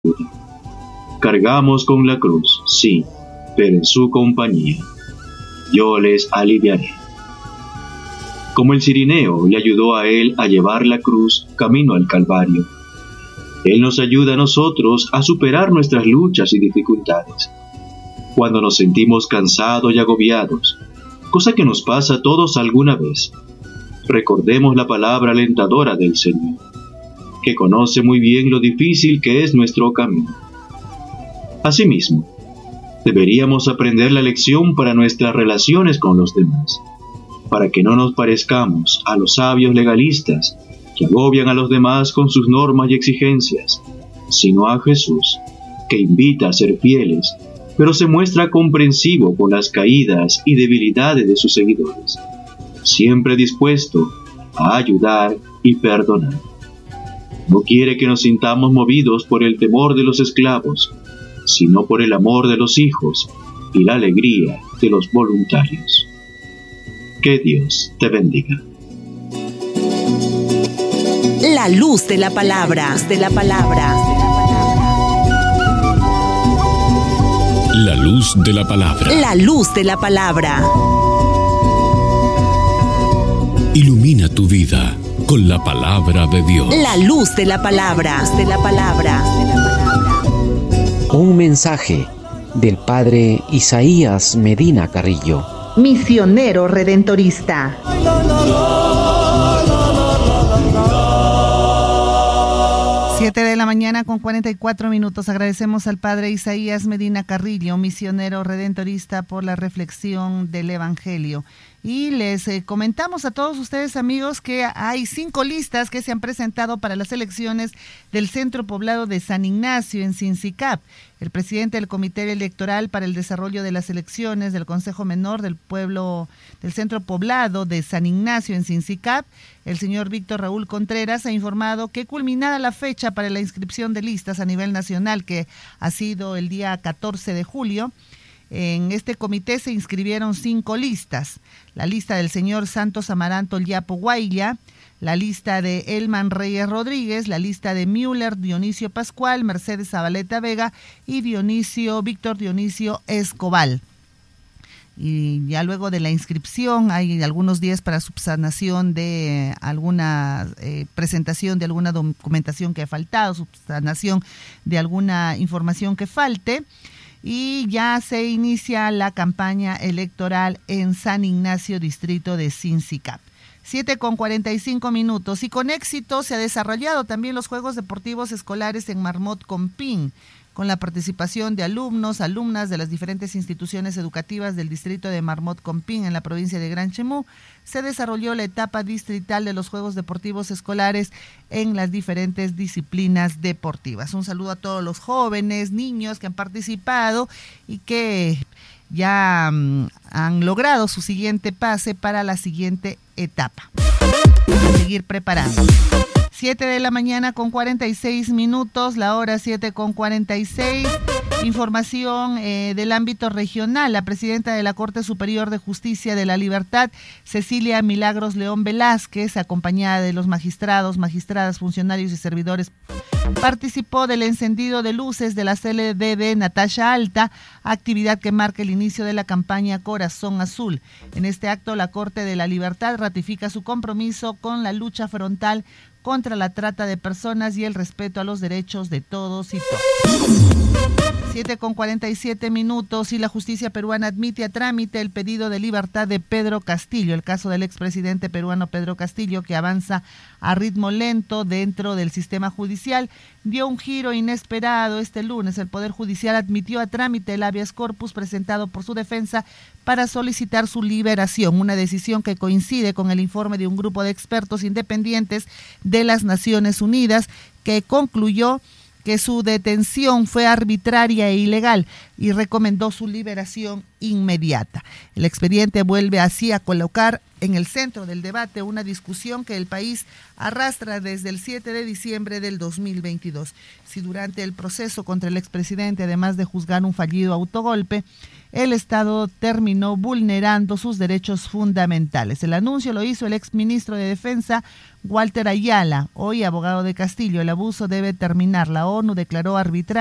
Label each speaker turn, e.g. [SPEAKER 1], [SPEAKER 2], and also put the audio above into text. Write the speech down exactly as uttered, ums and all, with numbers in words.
[SPEAKER 1] Cargamos con la cruz, sí, pero en su compañía. Yo les aliviaré. Como el cirineo le ayudó a él a llevar la cruz camino al Calvario, Él nos ayuda a nosotros a superar nuestras luchas y dificultades. Cuando nos sentimos cansados y agobiados, cosa que nos pasa a todos alguna vez, recordemos la palabra alentadora del Señor, que conoce muy bien lo difícil que es nuestro camino. Asimismo, deberíamos aprender la lección para nuestras relaciones con los demás, para que no nos parezcamos a los sabios legalistas que agobian a los demás con sus normas y exigencias, sino a Jesús, que invita a ser fieles, pero se muestra comprensivo con las caídas y debilidades de sus seguidores, siempre dispuesto a ayudar y perdonar. No quiere que nos sintamos movidos por el temor de los esclavos, sino por el amor de los hijos y la alegría de los voluntarios. Que Dios te bendiga.
[SPEAKER 2] La luz de la palabra, de la palabra.
[SPEAKER 3] La luz de la palabra.
[SPEAKER 2] La luz de la palabra.
[SPEAKER 3] Ilumina tu vida con la palabra de Dios.
[SPEAKER 2] La luz de la palabra, de la palabra.
[SPEAKER 4] Un mensaje del padre Isaías Medina Carrillo,
[SPEAKER 2] misionero redentorista. Siete de la mañana con cuarenta y cuatro minutos. Agradecemos al padre Isaías Medina Carrillo, misionero redentorista, por la reflexión del Evangelio. Y les eh, comentamos a todos ustedes, amigos, que hay cinco listas que se han presentado para las elecciones del Centro Poblado de San Ignacio en Sincicap. El presidente del Comité Electoral para el Desarrollo de las Elecciones del Consejo Menor del Pueblo del Centro Poblado de San Ignacio en Sincicap, el señor Víctor Raúl Contreras, ha informado que culminada la fecha para la inscripción de listas a nivel nacional, que ha sido el día catorce de julio, en este comité se inscribieron cinco listas. La lista del señor Santos Amaranto Yapo Guailla, la lista de Elman Reyes Rodríguez, la lista de Müller Dionisio Pascual, Mercedes Zabaleta Vega y Dionisio Víctor Dionisio Escobal. Y ya luego de la inscripción hay algunos días para subsanación de alguna eh, presentación de alguna documentación que ha faltado, subsanación de alguna información que falte. Y ya se inicia la campaña electoral en San Ignacio, distrito de Sincicap. siete con cuarenta y cinco minutos. Y con éxito se ha desarrollado también los Juegos Deportivos Escolares en Marmot Compín, con la participación de alumnos, alumnas de las diferentes instituciones educativas del distrito de Marmot Compín en la provincia de Gran Chemú. Se desarrolló la etapa distrital de los Juegos Deportivos Escolares en las diferentes disciplinas deportivas. Un saludo a todos los jóvenes, niños que han participado y que ya um, han logrado su siguiente pase para la siguiente etapa. A seguir preparando. siete de la mañana con cuarenta y seis minutos, la hora siete con cuarenta y seis. Información eh, del ámbito regional. La presidenta de la Corte Superior de Justicia de la Libertad, Cecilia Milagros León Velázquez, acompañada de los magistrados, magistradas, funcionarios y servidores, participó del encendido de luces de la C L D de Natasha Alta, actividad que marca el inicio de la campaña Corazón Azul. En este acto, la Corte de la Libertad ratifica su compromiso con la lucha frontal contra la trata de personas y el respeto a los derechos de todos y todas. siete con cuarenta y siete minutos y la justicia peruana admite a trámite el pedido de libertad de Pedro Castillo, el caso del expresidente peruano Pedro Castillo, que avanza a ritmo lento dentro del sistema judicial, dio un giro inesperado este lunes. El Poder Judicial admitió a trámite el habeas corpus presentado por su defensa para solicitar su liberación, una decisión que coincide con el informe de un grupo de expertos independientes de las Naciones Unidas que concluyó que su detención fue arbitraria e ilegal y recomendó su liberación inmediata. El expediente vuelve así a colocar en el centro del debate una discusión que el país arrastra desde el siete de diciembre del dos mil veintidós. Si durante el proceso contra el expresidente, además de juzgar un fallido autogolpe, el Estado terminó vulnerando sus derechos fundamentales. El anuncio lo hizo el exministro de Defensa, Walter Ayala, hoy abogado de Castillo. El abuso debe terminar. La ONU declaró arbitrario